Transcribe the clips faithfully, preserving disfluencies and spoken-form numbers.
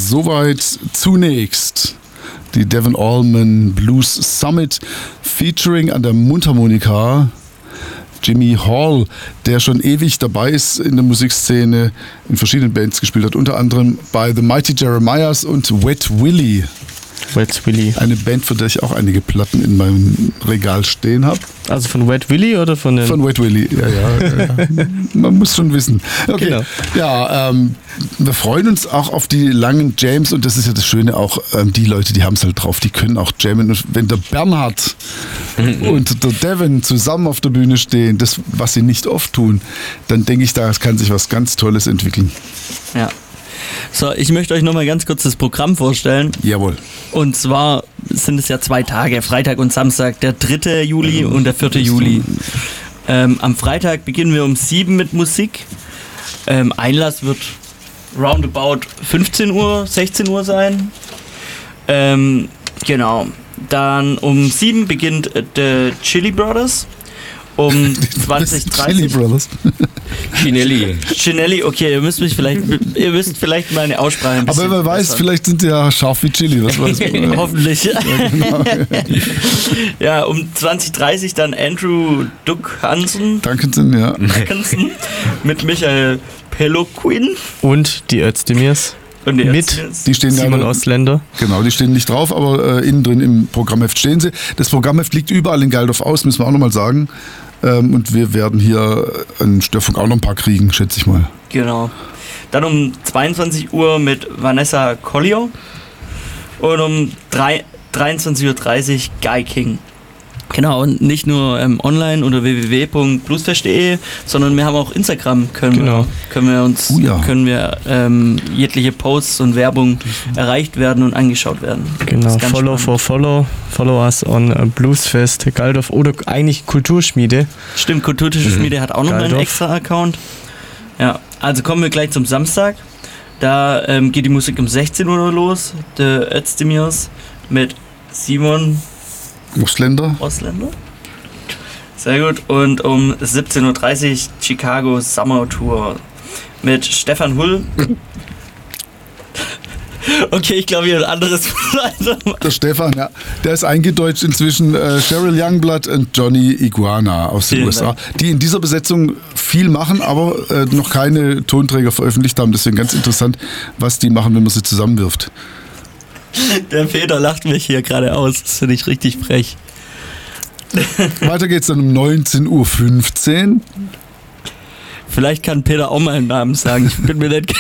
soweit zunächst die Devon Allman Blues Summit featuring an der Mundharmonika Jimmy Hall, der schon ewig dabei ist in der Musikszene, in verschiedenen Bands gespielt hat, unter anderem bei The Mighty Jeremiahs und Wet Willie. Wet Willie. Eine Band, für die ich auch einige Platten in meinem Regal stehen habe. Also von Wet Willie oder von den... Von Wet Willie, ja, ja. ja, ja. Man muss schon wissen. Okay, genau. Ja, ähm, wir freuen uns auch auf die langen Jams und das ist ja das Schöne auch, ähm, die Leute, die haben es halt drauf, die können auch jammen. Und wenn der Bernhard und der Devon zusammen auf der Bühne stehen, das, was sie nicht oft tun, dann denke ich, da kann sich was ganz Tolles entwickeln. Ja. So, ich möchte euch nochmal ganz kurz das Programm vorstellen. Jawohl. Und zwar sind es ja zwei Tage, Freitag und Samstag, der dritte Juli und der vierte Juli. Ähm, am Freitag beginnen wir um sieben mit Musik. Ähm, Einlass wird roundabout fünfzehn Uhr, sechzehn Uhr sein. Ähm, genau. Dann um sieben beginnt äh, The Chili Brothers. Um zwanzig Uhr dreißig. Chili Brothers. Chinelli. Chinelli, okay, ihr müsst mich vielleicht, ihr müsst vielleicht meine Aussprache ein bisschen Aber wer weiß, besser. Vielleicht sind die ja scharf wie Chili, das weiß man. Hoffentlich. Ja, genau. Ja, um zwanzig Uhr dreißig dann Andrew Duck Hansen. Dankeschön, ja. Hansen mit Michael Peloquin. Und die Özdemirs. Und die Mit Özdemirs. Die stehen Simon ja, Ostländer. genau, die stehen nicht drauf, aber äh, innen drin im Programmheft stehen sie. Das Programmheft liegt überall in Geildorf aus, müssen wir auch nochmal sagen. Ähm, und wir werden hier in Störfunk auch noch ein paar kriegen, schätze ich mal. Genau. Dann um zweiundzwanzig Uhr mit Vanessa Collier. Und um dreiundzwanzig Uhr dreißig Guy King. Genau, und nicht nur ähm, online unter w w w punkt bluesfest punkt d e, sondern wir haben auch Instagram, können, Genau. wir, können wir uns, Oh ja. können wir ähm, jegliche Posts und Werbung erreicht werden und angeschaut werden. Genau, Das ist ganz follow spannend. for follow. Follow us on uh, Bluesfest Geildorf oder eigentlich Kulturschmiede. Stimmt, Kulturtische Mhm. Schmiede hat auch noch einen Geildorf. extra Account. Ja, also kommen wir gleich zum Samstag. Da ähm, geht die Musik um sechzehn Uhr los. The Özdemirs mit Simon Ostländer. Ostländer. Sehr gut. Und um siebzehn Uhr dreißig Chicago Summer Tour mit Stefan Hull. Okay, ich glaube, hier ein anderes. Der Stefan, ja. Der ist eingedeutscht inzwischen. Äh, Cheryl Youngblood und Johnny Iguana aus den Vielen U S A, Dank. die in dieser Besetzung viel machen, aber äh, noch keine Tonträger veröffentlicht haben. Deswegen ganz interessant, was die machen, wenn man sie zusammenwirft. Der Peter lacht mich hier gerade aus. Das finde ich richtig frech. Weiter geht's dann um neunzehn Uhr fünfzehn. Vielleicht kann Peter auch mal einen Namen sagen. Ich bin mir nicht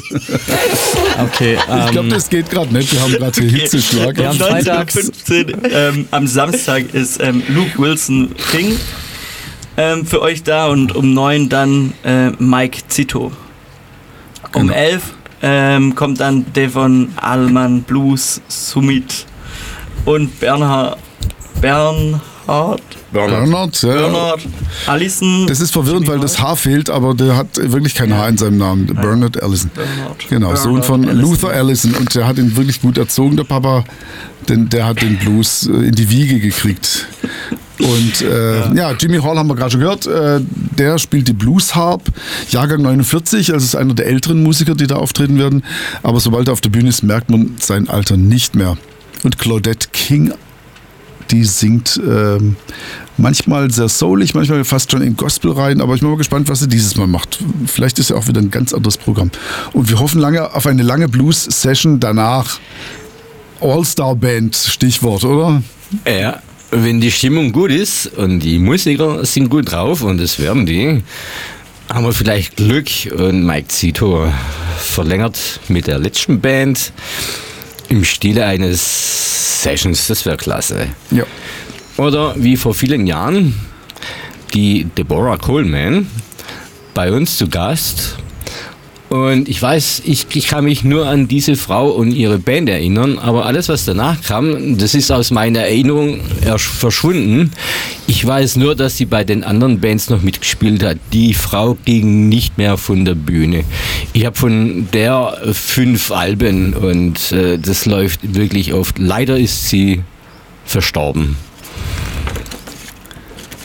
Okay, Ich glaube, ähm, das geht gerade nicht. Wir haben gerade hier Hitzeschlag. Ja, Um am Freitag- neunzehn Uhr fünfzehn ähm, am Samstag ist ähm, Luke Wilson King ähm, für euch da und um neun dann äh, Mike Zito. Um Genau. elf ähm, kommt dann Devon Allman Blues Summit und Bernhard Bernhard Bernhard, ja. Bernhard Allison. Das ist verwirrend, weil das H fehlt, aber der hat wirklich kein H in seinem Namen. Bernard Allison. Bernhard. Genau, Bernhard Sohn von Allison. Luther Allison. Und der hat ihn wirklich gut erzogen, der Papa. Denn der hat den Blues äh, in die Wiege gekriegt. Und äh, ja. ja, Jimmy Hall haben wir gerade schon gehört. Äh, der spielt die Blues Harp, Jahrgang neunundvierzig, also ist einer der älteren Musiker, die da auftreten werden. Aber sobald er auf der Bühne ist, merkt man sein Alter nicht mehr. Und Claudette King, die singt ähm, manchmal sehr soulig, manchmal fast schon in Gospel rein, aber ich bin mal gespannt, was sie dieses Mal macht. Vielleicht ist ja auch wieder ein ganz anderes Programm. Und wir hoffen lange auf eine lange Blues-Session danach. All-Star-Band, Stichwort, oder? Ja, wenn die Stimmung gut ist und die Musiker sind gut drauf und das werden die, haben wir vielleicht Glück und Mike Zito verlängert mit der letzten Band im Stile eines Sessions, das wäre klasse. Ja. Oder wie vor vielen Jahren die Deborah Coleman bei uns zu Gast. Und ich weiß, ich, ich kann mich nur an diese Frau und ihre Band erinnern, aber alles, was danach kam, das ist aus meiner Erinnerung erst verschwunden. Ich weiß nur, dass sie bei den anderen Bands noch mitgespielt hat. Die Frau ging nicht mehr von der Bühne. Ich habe von der fünf Alben und äh, das läuft wirklich oft. Leider ist sie verstorben.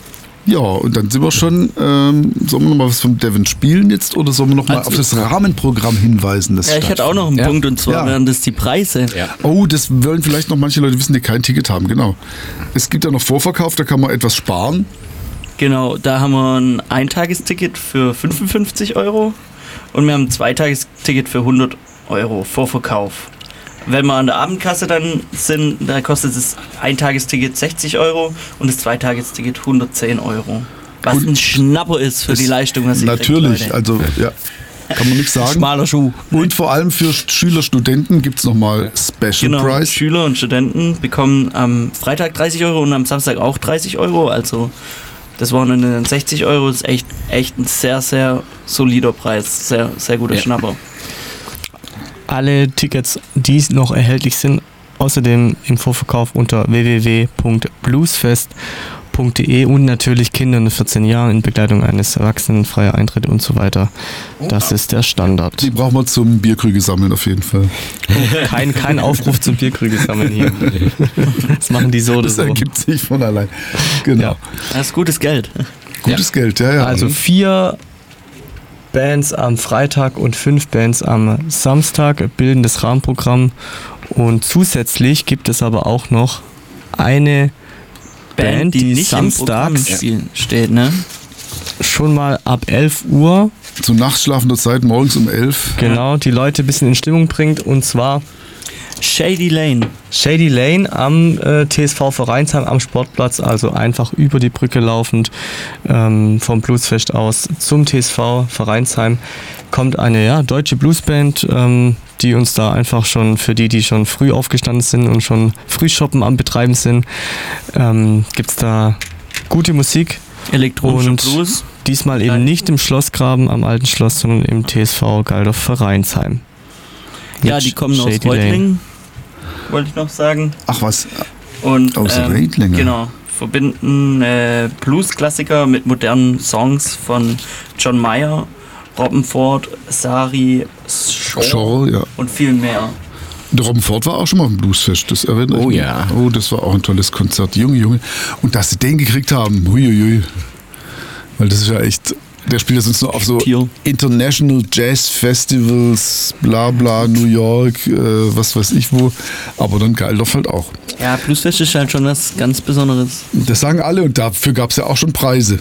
Ja, und dann sind wir schon, ähm, sollen wir noch mal was vom Devon spielen jetzt oder sollen wir noch mal Also- auf das Rahmenprogramm hinweisen? Das Ja, ich hätte auch noch einen Ja. Punkt und zwar Ja. wären das die Preise. Ja. Oh, das wollen vielleicht noch manche Leute wissen, die kein Ticket haben, genau. Es gibt ja noch Vorverkauf, da kann man etwas sparen. Genau, da haben wir ein Eintagesticket für fünfundfünfzig Euro und wir haben ein Zweitagesticket für hundert Euro Vorverkauf. Wenn wir an der Abendkasse dann sind, da kostet das Eintagesticket sechzig Euro und das Zweitagesticket hundertzehn Euro. Was Und ein Schnapper ist für die Leistung, was ihr Natürlich, kriegt, Leute. also ja, kann man nichts sagen. Schmaler Schuh. Und vor allem für Schüler, Studenten gibt es nochmal Special Genau, Price. Schüler und Studenten bekommen am Freitag dreißig Euro und am Samstag auch dreißig Euro. Also das waren dann sechzig Euro. Das ist echt, echt ein sehr, sehr solider Preis. Sehr, sehr guter Ja. Schnapper. Alle Tickets, die noch erhältlich sind, außerdem im Vorverkauf unter w w w punkt bluesfest punkt d e und natürlich Kinder unter vierzehn Jahren in Begleitung eines Erwachsenen, freier Eintritt und so weiter. Das ist der Standard. Die brauchen wir zum Bierkrüge sammeln auf jeden Fall. Kein, kein Aufruf zum Bierkrüge sammeln hier. Das machen die so oder Das so. ergibt sich von allein. Genau. Ja. Das ist gutes Geld. Gutes Geld, ja, ja. Also vier Bands am Freitag und fünf Bands am Samstag bilden das Rahmenprogramm. Und zusätzlich gibt es aber auch noch eine Band, die, nicht im Programm samstags spielen, steht, ne? schon mal ab elf Uhr, Zu nachtschlafender Zeit, morgens um elf. genau, die Leute ein bisschen in Stimmung bringt. Und zwar Shady Lane. Shady Lane am äh, T S V Vereinsheim am Sportplatz, also einfach über die Brücke laufend ähm, vom Bluesfest aus zum T S V Vereinsheim kommt eine ja, deutsche Bluesband, ähm, die uns da einfach schon, für die, die schon früh aufgestanden sind und schon Frühshoppen am Betreiben sind, ähm, gibt es da gute Musik. Elektronischer Und Blues. Diesmal eben Nein. nicht im Schlossgraben am alten Schloss, sondern im T S V Galdorf Vereinsheim. Ja, Mit die kommen aus Shady Lane. Reutlingen, wollte ich noch sagen. Ach was, Und Aus ähm, Reutlingen. genau, verbinden äh, Blues-Klassiker mit modernen Songs von John Mayer, Robbenford, Sari, Shaw Schorl, ja. und viel mehr. Der Robben Ford war auch schon mal auf dem Bluesfest, das erinnert Oh mich. ja. Oh, das war auch ein tolles Konzert. Junge, Junge. Und dass sie den gekriegt haben, huiuiui. Weil das ist ja echt, der spielt ja sonst nur auf so Tier. International Jazz Festivals, bla bla, New York, äh, was weiß ich wo. Aber dann Galdorf halt auch. Ja, Bluesfest ist halt schon was ganz Besonderes. Das sagen alle und dafür gab es ja auch schon Preise.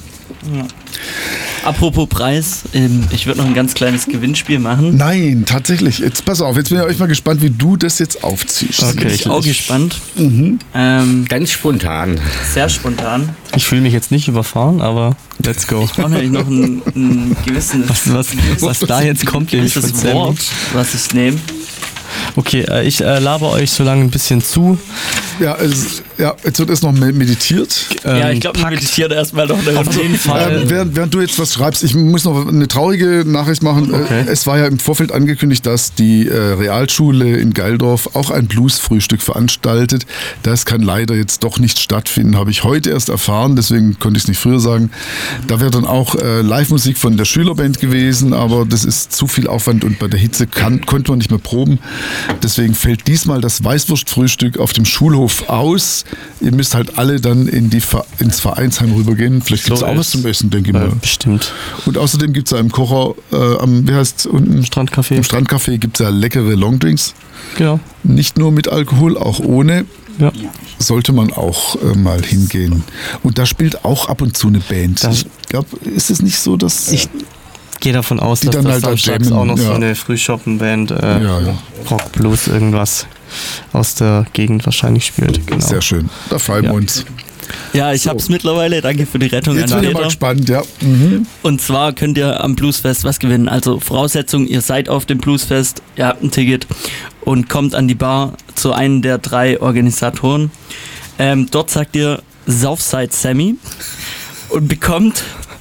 Apropos Preis, ähm, ich würde noch ein ganz kleines Gewinnspiel machen. Nein, tatsächlich. Jetzt pass auf, jetzt bin ich euch mal gespannt, wie du das jetzt aufziehst. Okay. Bin ich auch gespannt. Mhm. Ähm, Ganz spontan. sehr spontan. Ich fühle mich jetzt nicht überfahren, aber let's go. Ich brauche nämlich noch ein, ein gewisses, Was, was, was da jetzt kommt, nehme ich von gewisses Sammy. Wort, was ich nehme. Okay, äh, ich äh, laber euch so lange ein bisschen zu. Ja, es, ja, jetzt wird erst noch me- meditiert. ja, Ähm, ich glaube, wir packt meditieren erstmal noch eine auf Runde. jeden Fall. Ähm, während, während du jetzt was schreibst, ich muss noch eine traurige Nachricht machen. Okay. Äh, Es war ja im Vorfeld angekündigt, dass die äh, Realschule in Geildorf auch ein Bluesfrühstück veranstaltet. Das kann leider jetzt doch nicht stattfinden, habe ich heute erst erfahren, deswegen konnte ich es nicht früher sagen. Da wäre dann auch äh, Live-Musik von der Schülerband gewesen, aber das ist zu viel Aufwand und bei der Hitze kann, konnte man nicht mehr proben. Deswegen fällt diesmal das Weißwurstfrühstück auf dem Schulhof aus. Ihr müsst halt alle dann in die Ver- ins Vereinsheim rübergehen. Vielleicht gibt es So auch ist- was zum Essen, denke ich Äh, mal. bestimmt. Und außerdem gibt es ja im Kocher, äh, am, wie heißt unten? Strandcafé. Im Strandcafé gibt es ja leckere Longdrinks. Genau. Nicht nur mit Alkohol, auch ohne. Ja. Sollte man auch äh, mal hingehen. Und da spielt auch ab und zu eine Band. Das- ich glaube, ist es nicht so, dass... Ich gehe davon aus, Die dass dann das halt da samstags jammen, auch noch so ja. eine Frühschoppen-Band, äh, Ja, ja. Rock, Blues, irgendwas aus der Gegend wahrscheinlich spielt. Genau. Sehr schön. Da freuen Ja. wir uns. Ja, ich hab's mittlerweile. Danke für die Rettung Jetzt an bin ich mal Peter. gespannt, ja. Mhm. Und zwar könnt ihr am Bluesfest was gewinnen. Also Voraussetzung, ihr seid auf dem Bluesfest, ihr habt ein Ticket und kommt an die Bar zu einem der drei Organisatoren. Ähm, dort sagt ihr Southside Sammy und bekommt,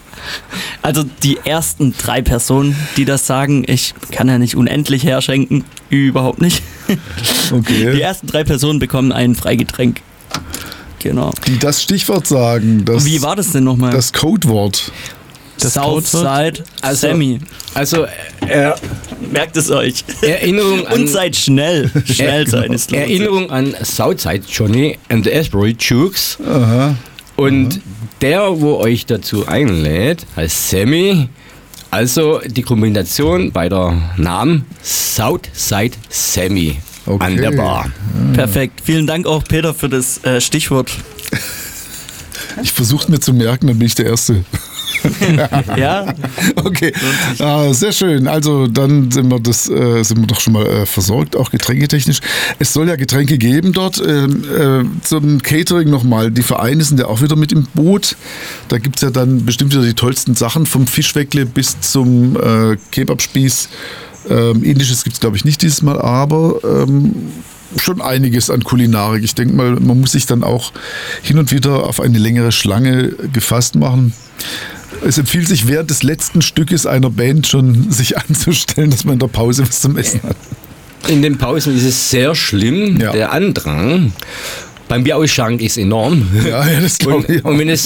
also die ersten drei Personen, die das sagen, ich kann ja nicht unendlich herschenken, überhaupt nicht. Die Okay. ersten drei Personen bekommen ein Freigetränk. Genau. Die das Stichwort sagen, das, Wie war das denn nochmal? das Codewort. Das Southside Also- Sammy. Also äh, Merkt es euch. Erinnerung an Und seid schnell. Schnell sein ist lohnt sich. Erinnerung an Southside Johnny and the Asteroid Jukes Aha. und Und Mhm. der, wo euch dazu einlädt, heißt Sammy. Also die Kombination beider Namen Southside Sammy Okay. an der Bar. Perfekt. Vielen Dank auch, Peter, für das äh, Stichwort. Ich versuche mir zu merken, dann bin ich der Erste. Ja, Okay, ah, sehr schön. Also dann sind wir, das, äh, sind wir doch schon mal äh, versorgt, auch getränketechnisch. Es soll ja Getränke geben dort. Ähm, äh, zum Catering nochmal. Die Vereine sind ja auch wieder mit im Boot. Da gibt es ja dann bestimmt wieder die tollsten Sachen, vom Fischweckle bis zum äh, Kebabspieß. Ähm, Indisches gibt es, glaube ich, nicht dieses Mal, aber ähm, schon einiges an Kulinarik. Ich denke mal, man muss sich dann auch hin und wieder auf eine längere Schlange gefasst machen. Es empfiehlt sich während des letzten Stückes einer Band schon sich anzustellen, dass man in der Pause was zum Essen hat. In den Pausen ist es sehr schlimm, Ja. der Andrang. Beim Bierausschank ist enorm. Ja, ja, das glaube Und, ich auch. und wenn es